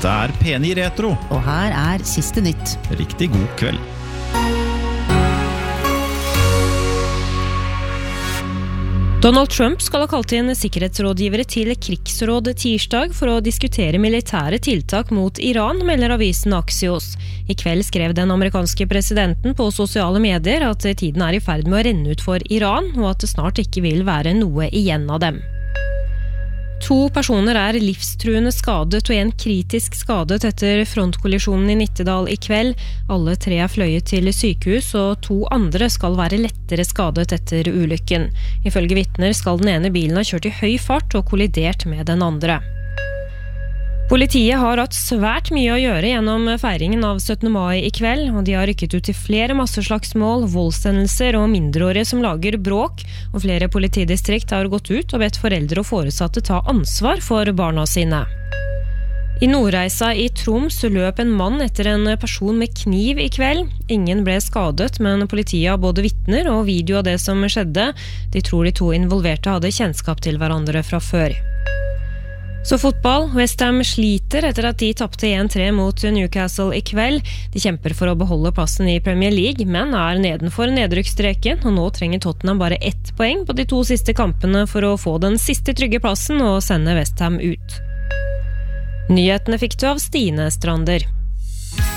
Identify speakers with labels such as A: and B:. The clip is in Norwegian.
A: Dette P9 Retro.
B: Og her siste nytt.
A: Riktig god kveld.
C: Donald Trump skal ha kalt inn sikkerhetsrådgivere til krigsråd tirsdag for å diskutere militære tiltak mot Iran, melder avisen Axios. I kveld skrev den amerikanske presidenten på sosiale medier at tiden I ferd med å renne ut for Iran, og at det snart ikke vil være noe igjen av dem. 2 personer livstruende skadet og 1 kritisk skadet etter frontkollisjonen I Nittedal I kveld. Alle 3 fløyet til sykehus, og 2 andre skal være lettere skadet etter ulykken. Ifølge vitner skal den ene bilen ha kjørt I høy fart og kollidert med den andre. Politiet har hatt svært mye å gjøre gjennom feiringen av 17. mai I kveld, og de har rykket ut til flere masseslagsmål, voldshendelser og mindreårige som lager bråk, og flere politidistrikt har gått ut og bedt foreldre og foresatte ta ansvar for barna sine. I Nordreisa I Troms løp en mann etter en person med kniv I kveld. Ingen ble skadet, men politiet har både vitner og video av det som skjedde. De tror de 2 involverte hadde kjennskap til hverandre fra før. Så fotball. West Ham sliter etter at de tappte 1-3 mot Newcastle I kveld. De kjemper for å beholde plassen I Premier League, men nedenfor nedrykksstreken, og nå trenger Tottenham bare 1 poeng på de 2 siste kampene for å få den siste trygge plassen og sende West Ham ut. Nyhetene fikk du av Stine Strander.